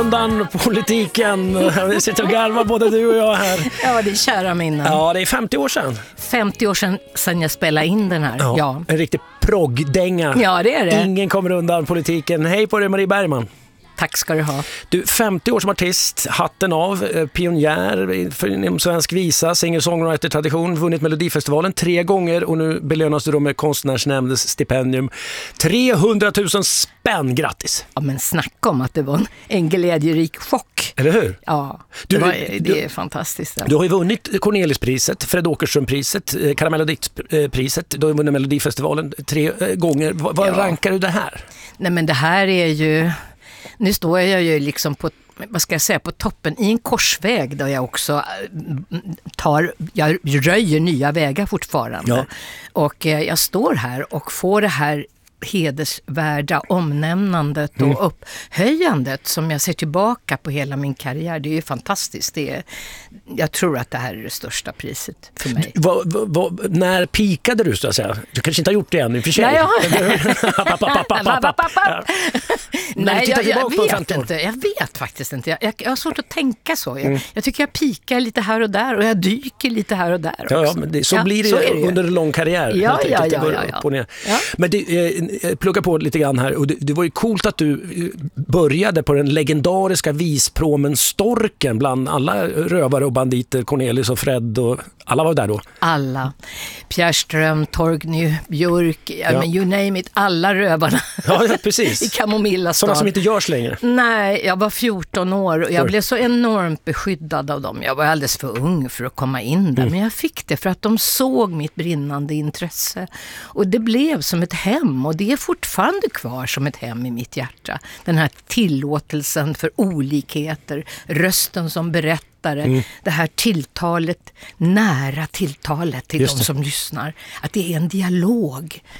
undan politiken. Vi sitter och garvar både du och jag här. Ja, det är kära minnen. Ja, det är 50 år sedan. 50 år sedan jag spelade in den här. Ja. En riktig proggdänga. Ja, det är det. Ingen kommer undan politiken. Hej på dig, Marie Bergman. Tack ska du ha. Du, 50 år som artist, hatten av, pionjär inom svensk visa, singer-songwriter-tradition, vunnit Melodifestivalen 3 gånger och nu belönas du då med Konstnärsnämndens stipendium. 300 000 spänn, grattis! Ja, men snacka om att det var en glädjerik chock. Eller hur? Ja, det är fantastiskt. Ja. Du har ju vunnit Cornelispriset, Fred Åkerström-priset, Karamellodittpriset, du har vunnit Melodifestivalen 3 gånger. Vad rankar du det här? Nej, men det här är ju... Nu står jag ju liksom på, vad ska jag säga, på toppen i en korsväg där jag också jag röjer nya vägar fortfarande. Ja. Och jag står här och får det här hedersvärda omnämnandet och upphöjandet som jag ser tillbaka på hela min karriär. Det är ju fantastiskt. Jag tror att det här är det största priset för mig. När pikade du, så att säga? Du kanske inte har gjort det än i och för sig. Nej, jag vet faktiskt inte. Jag har svårt att tänka så. Jag tycker jag pikar lite här och där och jag dyker lite här och där. Ja, men blir det under en lång karriär. Ja. Men plugga på lite grann här. Och det var ju coolt att du började på den legendariska vispromen Storken bland alla rövare och banditer, Cornelis och Fred och alla var där då. Alla. Pierström, Torgny, Björk, men you name it, alla rövarna. Ja, precis. I Kamomilla stad. Sådana som inte görs längre. Nej, jag var 14 år och jag blev så enormt beskyddad av dem. Jag var alldeles för ung för att komma in där, men jag fick det för att de såg mitt brinnande intresse. Och det blev som ett hem och det är fortfarande kvar som ett hem i mitt hjärta. Den här tillåtelsen för olikheter, rösten som berättar, det här tilltalet, nära tilltalet till de som lyssnar. Att det är en dialog